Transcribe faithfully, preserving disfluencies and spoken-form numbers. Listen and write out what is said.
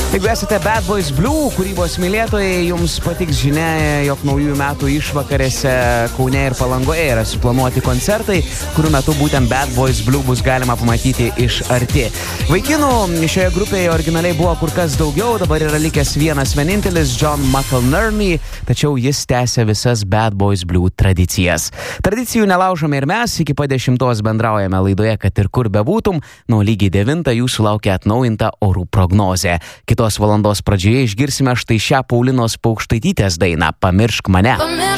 Jeigu esate Bad Boys Blue kūrybos mylėtojai, jums patiks žinia, jog naujųjų metų išvakarėse Kaune ir Palangoje yra suplanuoti koncertai, kurių metu būtent Bad Boys Blue bus galima pamatyti iš arti. Vaikinų šioje grupėje originaliai buvo kur kas daugiau, dabar yra likęs vienas vienintelis John McInerney, tačiau jis tęsia visas Bad Boys Blue tradicijas. Tradicijų nelaužome ir mes, iki pat dešimtos bendraujame laidoje, kad ir kur bebūtum, nuo lygiai devintą jūsų laukia atnaujinta orų prognozė. Kitos valandos pradžioje išgirsime štai šią Paulinos Paukštaitytės dainą "Pamiršk mane".